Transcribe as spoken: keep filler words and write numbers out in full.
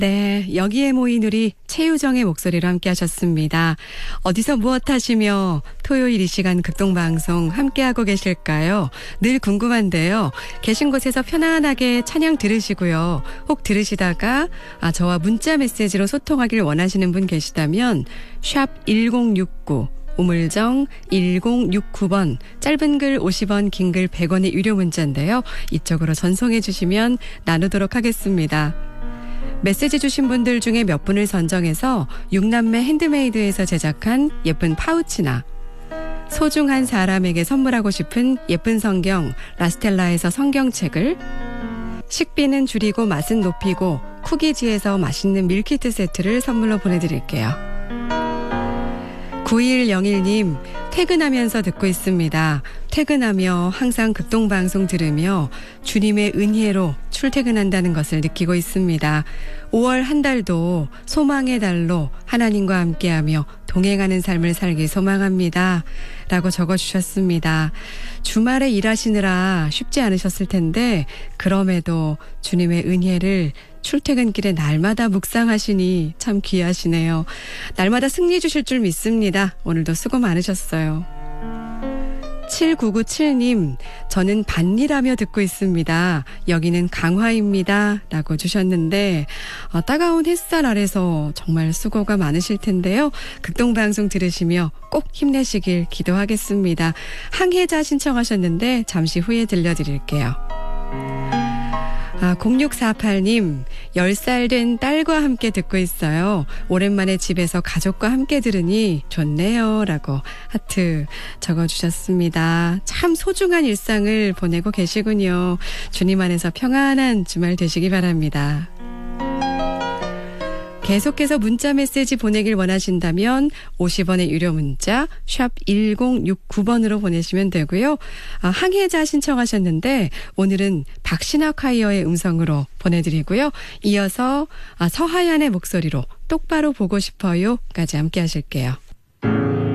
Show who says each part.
Speaker 1: 네, 여기에 모인 우리 최유정의 목소리로 함께 하셨습니다. 어디서 무엇 하시며 토요일 이 시간 극동방송 함께하고 계실까요? 늘 궁금한데요. 계신 곳에서 편안하게 찬양 들으시고요. 혹 들으시다가 아, 저와 문자 메시지로 소통하길 원하시는 분 계시다면 샵 일공육구 우물정 일공육구 번 짧은 글 오십 원 긴 글 백 원의 유료 문자인데요. 이쪽으로 전송해 주시면 나누도록 하겠습니다. 메시지 주신 분들 중에 몇 분을 선정해서 육남매 핸드메이드에서 제작한 예쁜 파우치나 소중한 사람에게 선물하고 싶은 예쁜 성경 라스텔라에서 성경책을 식비는 줄이고 맛은 높이고 쿠키지에서 맛있는 밀키트 세트를 선물로 보내드릴게요. 구일영일 님 퇴근하면서 듣고 있습니다. 퇴근하며 항상 극동방송 들으며 주님의 은혜로 출퇴근한다는 것을 느끼고 있습니다. 오월 한 달도 소망의 달로 하나님과 함께하며 동행하는 삶을 살기 소망합니다. 라고 적어주셨습니다. 주말에 일하시느라 쉽지 않으셨을 텐데 그럼에도 주님의 은혜를 출퇴근길에 날마다 묵상하시니 참 귀하시네요. 날마다 승리 주실 줄 믿습니다. 오늘도 수고 많으셨어요. 칠구구칠 님 저는 반일하며 듣고 있습니다. 여기는 강화입니다. 라고 주셨는데 어, 따가운 햇살 아래서 정말 수고가 많으실 텐데요. 극동방송 들으시며 꼭 힘내시길 기도하겠습니다. 항해자 신청하셨는데 잠시 후에 들려드릴게요. 아, 공육사팔 님 열 살 된 딸과 함께 듣고 있어요. 오랜만에 집에서 가족과 함께 들으니 좋네요. 라고 하트 적어주셨습니다. 참 소중한 일상을 보내고 계시군요. 주님 안에서 평안한 주말 되시기 바랍니다. 계속해서 문자 메시지 보내길 원하신다면 오십 원의 유료 문자 샵 일공육구 번으로 보내시면 되고요. 아, 항해자 신청하셨는데 오늘은 박신학 콰이어의 음성으로 보내드리고요. 이어서 아, 서하얀의 목소리로 똑바로 보고 싶어요까지 함께 하실게요.